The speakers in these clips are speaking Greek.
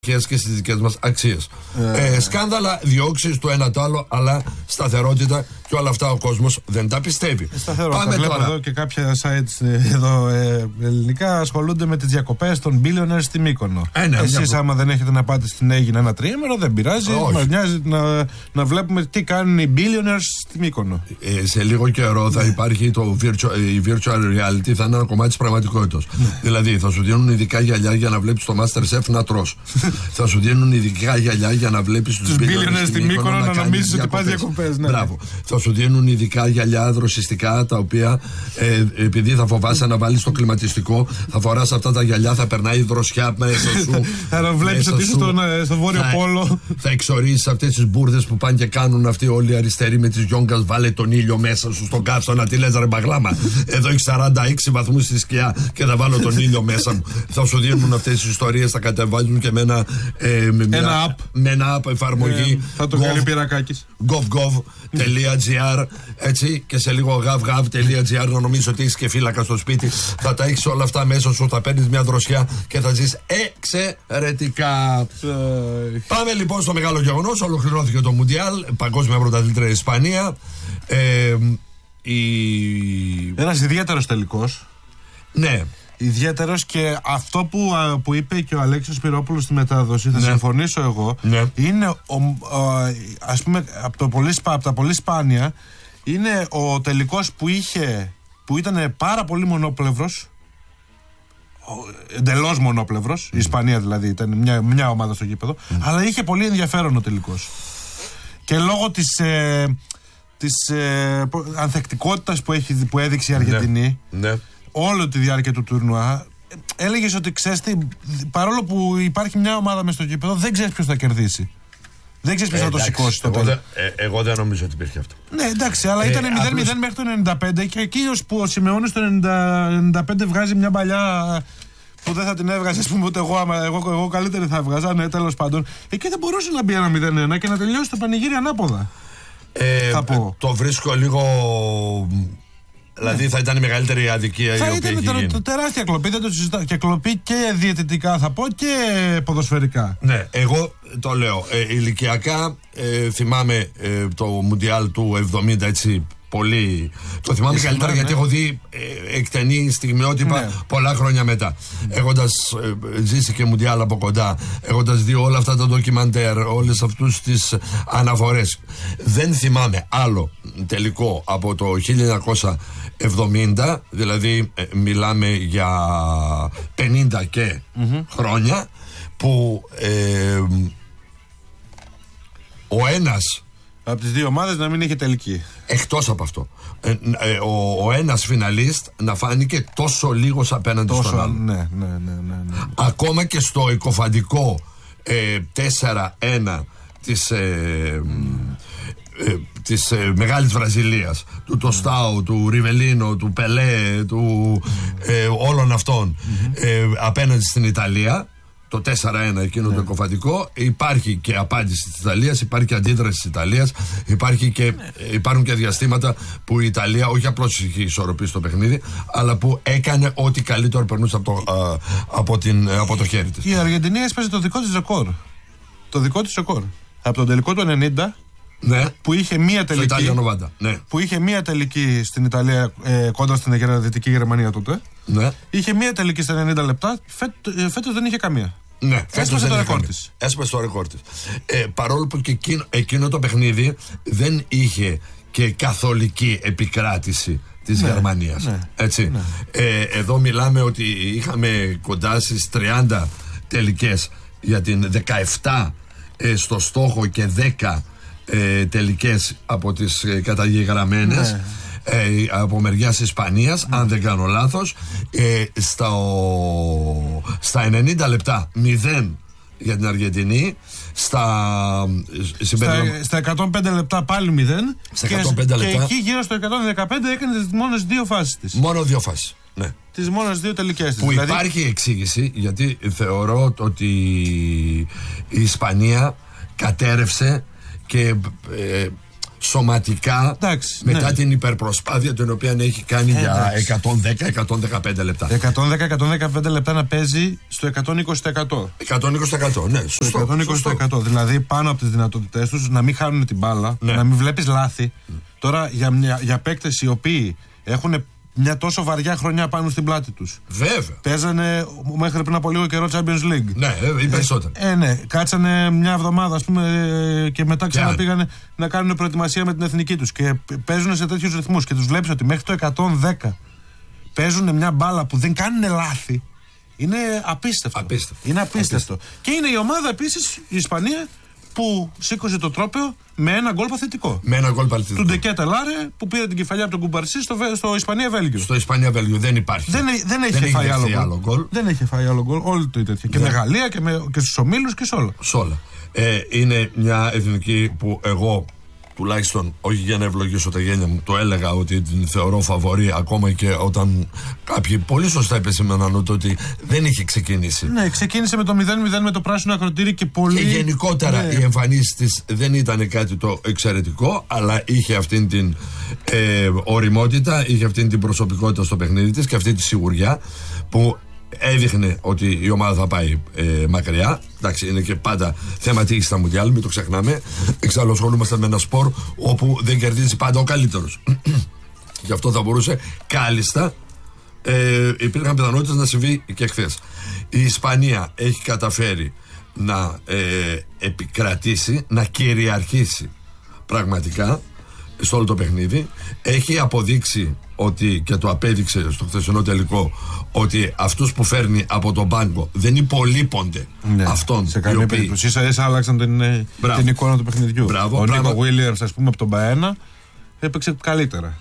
και στις δικές μας αξίες. Σκάνδαλα, διώξεις το ένα το άλλο, αλλά σταθερότητα και όλα αυτά ο κόσμος δεν τα πιστεύει. Πάμε τώρα. Εδώ και κάποια sites εδώ ελληνικά ασχολούνται με τις διακοπές των billionaires στη Μύκονο. Εσείς άμα δεν έχετε να πάτε στην Αίγυπτο ένα τριήμερο, δεν πειράζει. Μας νοιάζει να βλέπουμε τι κάνουν οι billionaires στη Μύκονο. Σε λίγο καιρό θα υπάρχει η virtual reality, θα είναι ένα κομμάτι της πραγματικότητας. Δηλαδή θα σου δίνουν ειδικά γυαλιά για να βλέπεις το MasterChef να τρως. Θα σου δίνουν ειδικά γυαλιά για να βλέπεις τους billionaires στη Μύκονο να νομίζεις ότι πας διακοπές. Μπράβο. Θα σου δίνουν ειδικά γυαλιά δροσιστικά, τα οποία επειδή θα φοβάσαι να βάλεις το κλιματιστικό, θα φοράς αυτά τα γυαλιά, θα περνάει η δροσιά μέσα σου. Θα βλέπεις ότι είσαι στο Βόρειο Πόλο. Θα εξορίσεις αυτές τις μπουρδες που πάνε και κάνουν αυτοί όλοι οι αριστεροί με τις γιόγκας. Βάλε τον ήλιο μέσα σου στον καύσωνα. Τι λες ρε μπαγλάμα? Εδώ έχει 46 βαθμούς στη σκιά και θα βάλω τον ήλιο μέσα μου. Θα σου δίνουν αυτές τις ιστορίες, θα κατεβάζουν και με ένα app εφαρμογή. Θα το κάνει Πυρακάκης. gov.gr, έτσι, και σε λίγο gavgav.gr να νομίζεις ότι έχεις και φύλακα στο σπίτι. Θα τα έχεις όλα αυτά μέσα σου, θα παίρνεις μια δροσιά και θα ζεις εξαιρετικά. Πάμε λοιπόν στο μεγάλο γεγονός. Ολοκληρώθηκε το Μουντιάλ, παγκόσμια πρωταθλήτρια Ισπανία. Ένας ιδιαίτερος τελικός. Ναι. Ιδιαίτερος, και αυτό που είπε και ο Αλέξης Σπυρόπουλος στη μετάδοση, θα συμφωνήσω εγώ, είναι ας πούμε από τα πολύ σπάνια, είναι ο τελικός που ήταν πάρα πολύ μονόπλευρος, εντελώς μονόπλευρος, η Ισπανία δηλαδή ήταν μια ομάδα στο γήπεδο, αλλά είχε πολύ ενδιαφέρον ο τελικός. Και λόγω της ανθεκτικότητας που έδειξε η Αργεντινή, όλη τη διάρκεια του τουρνουά, έλεγες ότι ξέρεις τι, παρόλο που υπάρχει μια ομάδα μες στο γήπεδο, δεν ξέρεις ποιος θα κερδίσει. Δεν ξέρεις ποιος θα το σηκώσει. Εγώ δεν νομίζω ότι υπήρχε αυτό. Ναι, εντάξει, αλλά ήταν 0-0 μέχρι το 95, και εκεί που ο Σιμεώνης το 95 βγάζει μια παλιά που δεν θα την έβγαζε, ας πούμε, ούτε εγώ καλύτερη θα έβγαζα. Ναι, τέλος πάντων. Εκεί δεν μπορούσε να μπει ένα 0-1 και να τελειώσει το πανηγύρι ανάποδα. Θα πω. Το βρίσκω λίγο. Δηλαδή θα ήταν η μεγαλύτερη αδικία η οποία έχει γίνει. Τεράστια κλοπή, δεν το συζητάω. Και κλοπή και διαιτητικά θα πω και ποδοσφαιρικά. Ναι, εγώ το λέω. Ηλικιακά θυμάμαι το Μουντιάλ του 70, έτσι πολύ. Το θυμάμαι καλύτερα γιατί έχω δει εκτενή στιγμιότυπα πολλά χρόνια μετά. Έχοντας ζήσει και Μουντιάλ από κοντά, έχοντας δει όλα αυτά τα ντοκιμαντέρ, όλες αυτούς τις αναφορές, δεν θυμάμαι άλλο τελικό από το 1970, δηλαδή μιλάμε για 50 και χρόνια, που ο ένας από τις δύο ομάδες να μην είχε τελική. Εκτός από αυτό, ο ένας φιναλίστ να φάνηκε τόσο λίγος απέναντι στον άλλο. Ναι. Ακόμα και στο εκοφαντικό 4-1 της Μεγάλης Βραζιλίας, του Τοστάου, του Ριβελίνο, του Πελέ, του όλων αυτών, απέναντι στην Ιταλία, το 4-1 εκείνο το εκοφαντικό, υπάρχει και απάντηση της Ιταλίας, υπάρχει και αντίδραση της Ιταλίας, υπάρχουν και διαστήματα που η Ιταλία όχι απλώς είχε ισορροπήσει στο παιχνίδι, αλλά που έκανε ό,τι καλύτερο περνούσε από το χέρι της. Η Αργεντινή έσπασε το δικό της ρεκόρ. Το δικό της ρεκόρ. Από τον τελικό του 90, που είχε μία τελική. Που είχε μία τελική στην Ιταλία κόντρα στην Δυτική Γερμανία τότε. Είχε μία τελική στα 90 λεπτά. Φέτος δεν είχε καμία. Ναι, έσπασε το ρεκόρ της. Έσπασε το ρεκόρ της. Παρόλο που και εκείνο το παιχνίδι δεν είχε και καθολική επικράτηση της Γερμανίας. Έτσι. Εδώ μιλάμε ότι είχαμε κοντά στις 30 τελικές για την 17 στο στόχο και 10 τελικές από τις καταγεγραμμένες από μεριάς Ισπανίας, αν δεν κάνω λάθος. Στα 90 λεπτά 0 για την Αργεντινή, στα 105 λεπτά πάλι 0, και εκεί γύρω στο 115 έκανε τις μόνες δύο φάσεις της. Μόνο δύο φάσεις, ναι. Τις μόνες δύο τελικές της. Που δηλαδή υπάρχει εξήγηση, γιατί θεωρώ ότι η Ισπανία κατέρευσε και σωματικά, μετά την υπερπροσπάθεια την οποία έχει κάνει για 110-115 λεπτά. 110-115 λεπτά να παίζει στο 120%. 120%, ναι, σωστό. 120%. Δηλαδή πάνω από τις δυνατότητές τους, να μην χάνουν την μπάλα, να μην βλέπεις λάθη. Τώρα για παίκτες οι οποίοι έχουν μια τόσο βαριά χρονιά πάνω στην πλάτη τους. Βέβαια. Παίζανε μέχρι πριν από λίγο καιρό Champions League. Ναι, οι περισσότεροι. Ναι, κάτσανε μια εβδομάδα, ας πούμε, και μετά ξαναπήγανε να κάνουν προετοιμασία με την εθνική τους. Και παίζουν σε τέτοιους ρυθμούς. Και τους βλέπεις ότι μέχρι το 110 παίζουν μια μπάλα που δεν κάνουν λάθη. Είναι απίστευτο. Είναι απίστευτο. Και είναι η ομάδα επίσης, η Ισπανία, που σήκωσε το τρόπαιο με ένα γκολ παθητικό. Με ένα γκολ παθητικό. Του Ντεκέτα Λάρε που πήρε την κεφαλιά από τον Κουμπαρσί στο Ισπανία-Βέλγιο. Στο Ισπανία-Βέλγιο δεν υπάρχει. Δεν έχει φάει άλλο γκολ. Δεν έχει φάει άλλο γκολ. Όλο το τέτοιο. Και με Γαλλία και στους ομίλους και σε όλα. Σε όλα. Είναι μια εθνική που εγώ, τουλάχιστον όχι για να ευλογήσω τα γένια μου, το έλεγα ότι την θεωρώ φαβορή, ακόμα και όταν κάποιοι πολύ σωστά επεσήμαναν ότι δεν είχε ξεκινήσει. Ναι, ξεκίνησε με το 0-0 με το πράσινο ακροτήρι και πολύ. Και γενικότερα οι εμφανίσεις της δεν ήταν κάτι το εξαιρετικό, αλλά είχε αυτήν την ωριμότητα, είχε αυτήν την προσωπικότητα στο παιχνίδι της και αυτή τη σιγουριά που έδειχνε ότι η ομάδα θα πάει μακριά. Εντάξει, είναι και πάντα θέμα τύχης στα Μουντιάλ, μην το ξεχνάμε. Εξάλλου ασχολούμαστε με ένα σπορ όπου δεν κερδίζει πάντα ο καλύτερος. Γι' αυτό θα μπορούσε κάλλιστα, υπήρχαν πιθανότητες να συμβεί και χθες. Η Ισπανία έχει καταφέρει να επικρατήσει, να κυριαρχήσει πραγματικά στο όλο το παιχνίδι. Έχει αποδείξει ότι, και το απέδειξε στο χθεσινό τελικό, ότι αυτούς που φέρνει από τον πάγκο δεν υπολείπονται αυτόν. Σε καμία περίπτωση. Ίσα άλλαξαν την εικόνα του παιχνιδιού. Ο Νίκο Βίλιαμς, ας πούμε, από τον Μπαένα έπαιξε καλύτερα.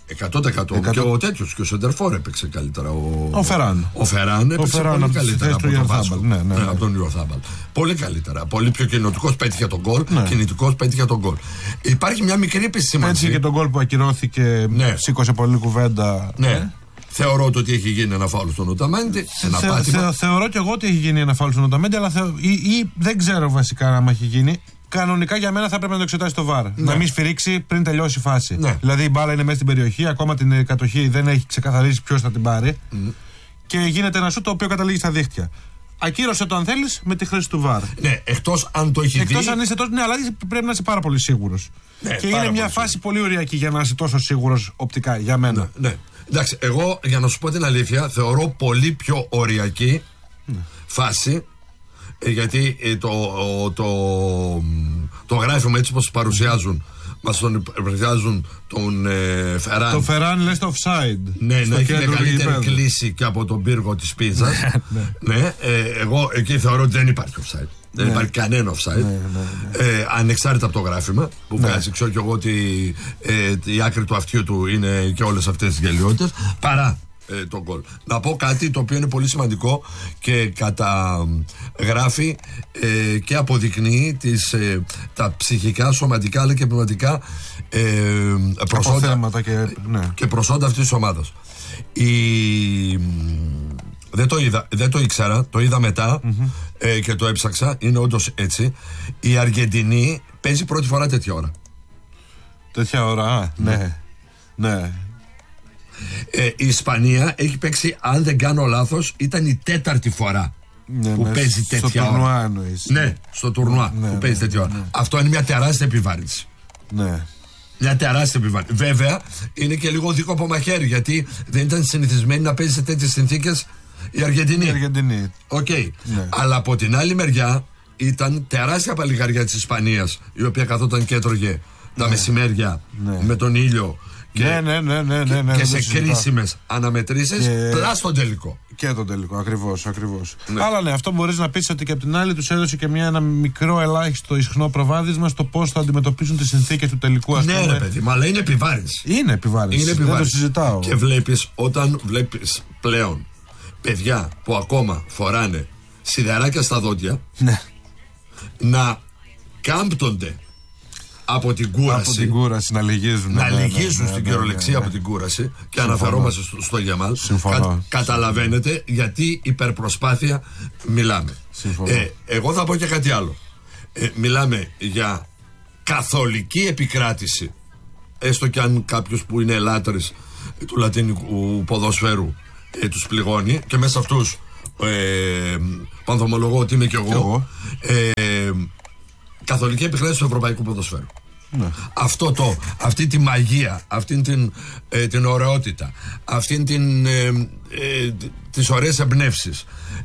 100%. Και ο τέτοιος και ο Σεντερφόρ έπαιξε καλύτερα. Ο Φεράν. Ο Φεράν έπαιξε πολύ καλύτερα από τον Βάσκο. Από τον Ιωθάμπαλ. Πολύ καλύτερα. Πολύ πιο κινητικός πέτυχε τον γκολ. Κινητικός πέτυχε τον γκολ. Υπάρχει μια μικρή επισήμανση. Έτσι και τον γκολ που ακυρώθηκε, σήκωσε πολύ κουβέντα. Ναι. Θεωρώ ότι έχει γίνει ένα φάουλ στον Οταμέντι. Θεωρώ και εγώ ότι έχει γίνει ένα φάουλ στον Οταμέντι, αλλά ή δεν ξέρω βασικά αν έχει γίνει. Κανονικά για μένα θα πρέπει να το εξετάσει το VAR. Να μην σφυρίξει πριν τελειώσει η φάση. Δηλαδή η μπάλα είναι μέσα στην περιοχή, ακόμα την κατοχή δεν έχει ξεκαθαρίσει ποιος θα την πάρει. Και γίνεται ένα σούτ το οποίο καταλήγει στα δίχτυα. Ακύρωσε το αν θέλεις με τη χρήση του VAR. Ναι, εκτός αν το έχει δει. Εκτός αν είσαι τόσο. Ναι, αλλά πρέπει να είσαι πάρα πολύ σίγουρος. Ναι, και είναι μια φάση πολύ ωριακή για να είσαι τόσο σίγουρος οπτικά για μένα. Ναι. Εντάξει, εγώ για να σου πω την αλήθεια, θεωρώ πολύ πιο ωριακή φάση. Γιατί το γράφημα έτσι πως παρουσιάζουν, μας τον παρουσιάζουν τον Φεράν. Το Φεράν λες το offside. Ναι, να έχει μεγαλύτερη κλίση και από τον πύργο της πίτσας. Ναι, εγώ εκεί θεωρώ ότι δεν υπάρχει offside. Δεν υπάρχει κανένα offside. Ανεξάρτητα από το γράφημα που βγάζει. Ξέρω κι εγώ ότι η άκρη του αυτιού του είναι και όλες αυτές τις γελιότητες. Παρά τον γκολ. Να πω κάτι το οποίο είναι πολύ σημαντικό και καταγράφει και αποδεικνύει τα ψυχικά, σωματικά αλλά και πνευματικά προσόντα και προσόντα αυτής της ομάδας. Δεν το ήξερα, το είδα μετά και το έψαξα, είναι όντως έτσι. Η Αργεντινή παίζει πρώτη φορά τέτοια ώρα. Τέτοια ώρα, ναι. Η Ισπανία έχει παίξει, αν δεν κάνω λάθος, ήταν η τέταρτη φορά που παίζει τέτοια ώρα. Στο τουρνουά εννοείς. Ναι, στο τουρνουά που παίζει τέτοια ώρα. Αυτό είναι μια τεράστια επιβάρυνση. Ναι. Μια τεράστια επιβάρυνση. Βέβαια, είναι και λίγο δίκοπο μαχαίρι, γιατί δεν ήταν συνηθισμένη να παίζει σε τέτοιες συνθήκες η Αργεντινή. Αλλά από την άλλη μεριά ήταν τεράστια παλιγαριά της Ισπανίας, η οποία καθόταν και έτρωγε τα μεσημέρια με τον ήλιο. Και σε κρίσιμες αναμετρήσεις, πλά στον τελικό. Και τον τελικό, ακριβώς. Αλλά ναι, αυτό μπορείς να πεις ότι και από την άλλη τους έδωσε και ένα μικρό ελάχιστο ισχνό προβάδισμα στο πώς θα αντιμετωπίσουν τις συνθήκες του τελικού, ας πούμε. Ναι, ρε παιδί, αλλά είναι επιβάρυνση. Είναι επιβάρυνση. Δεν το συζητάω. Και όταν βλέπεις πλέον παιδιά που ακόμα φοράνε σιδεράκια στα δόντια να κάμπτονται από την κούραση. Να λυγίζουν. Να λυγίζουν στην κυριολεξία από την κούραση. Και αναφερόμαστε στο Γιαμάλ. Καταλαβαίνετε γιατί υπερπροσπάθεια μιλάμε. Εγώ θα πω και κάτι άλλο. Μιλάμε για καθολική επικράτηση, έστω και αν κάποιος που είναι λάτρης του λατινικού ποδοσφαίρου τους πληγώνει, και μέσα αυτούς πανθομολογώ ότι είμαι και εγώ, καθολική επικράτηση του ευρωπαϊκού ποδοσφαίρου. Ναι. Αυτή τη μαγεία, αυτή την ωραιότητα, αυτή τις ωραίες εμπνεύσεις,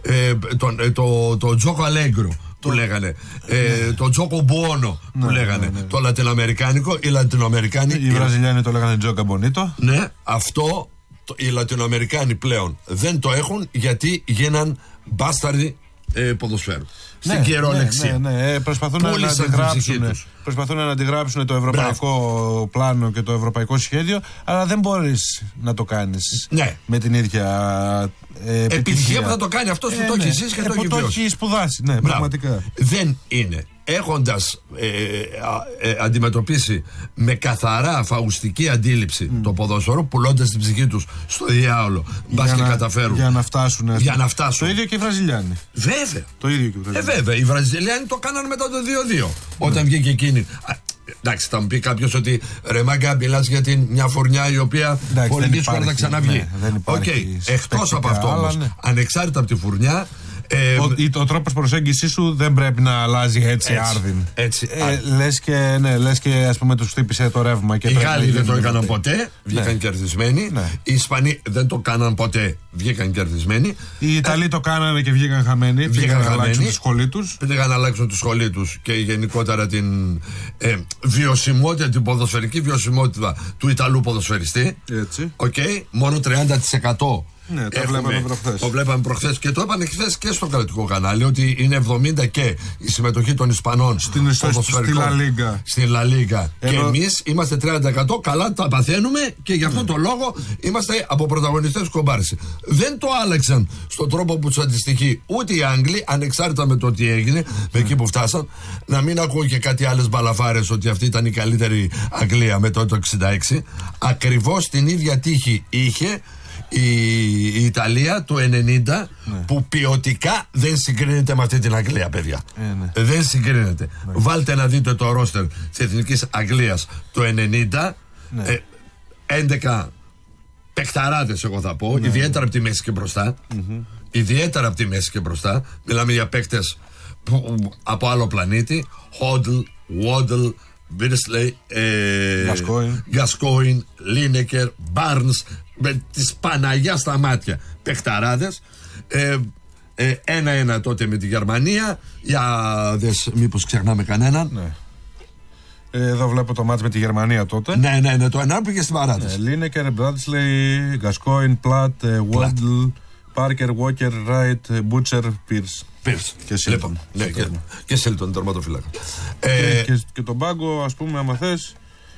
το τζόκο αλέγκρο του λέγανε, το τζόκο μπουόνο του λέγανε, το λατινοαμερικάνικο, οι Λατινοαμερικάνοι, οι Βραζιλιάνοι το λέγανε τζόκα μπονίτο. Ναι, αυτό οι Λατινοαμερικάνοι πλέον δεν το έχουν, γιατί γίναν μπάσταρδοι ποδοσφαίρου. Στην κυριολεξία. Προσπαθούν να αντιγράψουν το ευρωπαϊκό πλάνο και το ευρωπαϊκό σχέδιο, αλλά δεν μπορείς να το κάνεις με την ίδια επιτυχία που θα το κάνει αυτός που το έχει ζήσει και το έχει βιώσει. Το έχει σπουδάσει, πραγματικά. Δεν είναι. Έχοντας αντιμετωπίσει με καθαρά φαουστική αντίληψη το ποδόσφαιρο, πουλώντας την ψυχή τους στο διάολο, μπας και καταφέρουν. Για να φτάσουν. Το ίδιο και οι Βραζιλιάνοι. Βέβαια. Το ίδιο και οι Βραζιλιάνοι. Βέβαια. Οι Βραζιλιάνοι το κάνανε μετά το 2-2. Όταν βγήκε εκείνη. Εντάξει, θα μου πει κάποιος ότι ρε μάγκα, μιλάς για μια φουρνιά η οποία πολύ δύσκολα θα ξαναβγεί. Εκτός από αυτό όμως, ανεξάρτητα από τη φουρνιά, ο τρόπος προσέγγισης σου δεν πρέπει να αλλάζει έτσι άρδιν. Λες και ας πούμε τους χτύπησε το ρεύμα. Οι Γάλλοι δεν το έκαναν ποτέ, βγήκαν κερδισμένοι. Οι Ισπανοί δεν το κάναν ποτέ, βγήκαν κερδισμένοι. Οι Ιταλοί το κάνανε και βγήκαν χαμένοι. Πήγαν να αλλάξουν τη σχολή τους. Πήγαν να αλλάξουν τη σχολή τους και γενικότερα την βιωσιμότητα, την ποδοσφαιρική βιωσιμότητα του Ιταλού ποδοσφαιριστή. Μόνο 30%. Ναι, το βλέπαμε προχθές και το είπαν χθες και στο κρατικό κανάλι, ότι είναι 70 και η συμμετοχή των Ισπανών στη Λα Λίγκα. Στην Λα Λίγκα. Και εμείς είμαστε 30%. Καλά τα παθαίνουμε και γι' αυτό το λόγο είμαστε από πρωταγωνιστές κομπάρση. Δεν το άλλαξαν στον τρόπο που τους αντιστοιχεί ούτε οι Άγγλοι, ανεξάρτητα με το τι έγινε, με εκεί που φτάσαν. Να μην ακούω και κάτι άλλες μπαλαφάρες ότι αυτή ήταν η καλύτερη Αγγλία με το 1966. Ακριβώς την ίδια τύχη είχε η Ιταλία το 90, που ποιοτικά δεν συγκρίνεται με αυτή την Αγγλία, παιδιά. Δεν συγκρίνεται. Βάλτε να δείτε το ρόστερ της Εθνικής Αγγλίας το 90. 11 παιχταράδες, εγώ θα πω, ιδιαίτερα από τη μέση και μπροστά. Ιδιαίτερα από τη μέση και μπροστά. Μιλάμε για παίκτες από άλλο πλανήτη. Χόντλ, Βόντλ, Μπίρσλεϊ, Γκασκόιν, Λίνεκερ, Μπάρνς, με τις Παναγιά στα μάτια παιχταράδες. 1-1 τότε με τη Γερμανία. Για δες μήπως ξεχνάμε κανέναν. Εδώ βλέπω το μάτς με τη Γερμανία τότε. Ναι, το 1 πήγε στην παράταση. Λίνεκερ, Μπράντσλεϊ, Γκασκόιν, Πλάτ, Βόντλ, Πάρκερ, Βόκερ, Ράιτ, Μπούτσερ, Πίρς. Και Σίλτον. Και Σίλτον, τερματοφύλακα. Και τον πάγκο, ας πούμε, άμα θες,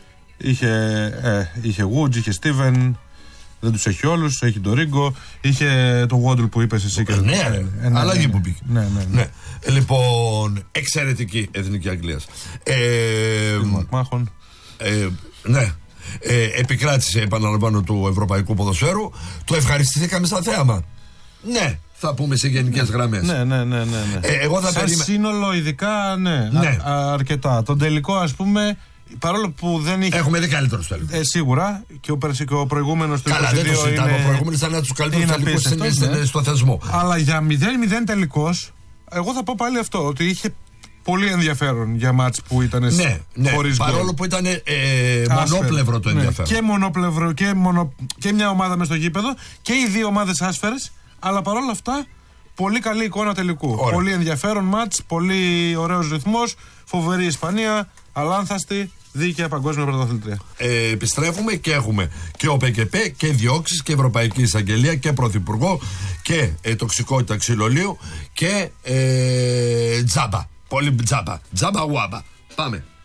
είχε Γουτζ, είχε Στίβεν. Δεν τους έχει όλους, έχει τον Ρίγκο, είχε τον Γόντλ που είπες εσύ και αλλαγή που πήγε. Λοιπόν, εξαιρετική Εθνική Αγγλίας. Μακμάχων. Επικράτησε, επαναλαμβάνω, του ευρωπαϊκού ποδοσφαίρου. Το ευχαριστηθήκαμε σαν θέαμα. Ναι, θα πούμε σε γενικές γραμμές. Εγώ θα σαν σύνολο ειδικά, αρκετά. Τον τελικό, ας πούμε, παρόλο που δεν είχε. Έχουμε δει καλύτερους τελικούς. Σίγουρα. Και ο προηγούμενος του 22. Καλά, δεν το συζητάμε. Ο προηγούμενος ήταν ένα από τους καλύτερους τελικούς στο θεσμό. Αλλά για 0-0 τελικός, εγώ θα πω πάλι αυτό. Ότι είχε πολύ ενδιαφέρον για μάτς που ήταν χωρίς γκολ. Παρόλο που ήταν μονόπλευρο το ενδιαφέρον. Και μονόπλευρο και μια ομάδα μες στο γήπεδο και οι δύο ομάδες άσφαιρες. Αλλά παρόλα αυτά, πολύ καλή εικόνα τελικού. Ωραία. Πολύ ενδιαφέρον μάτς, πολύ ωραίος ρυθμός, φοβερή Ισπανία, αλάνθαστη, δίκαια παγκόσμια πρωταθλήτρια. Επιστρέφουμε και έχουμε και ΟΠΕΚΕΠΕ και διώξεις και Ευρωπαϊκή Εισαγγελία και Πρωθυπουργό και τοξικότητα ξυλολίου και τζάμπα. Πολύ τζάμπα. Τζάμπα ουάμπα. Πάμε.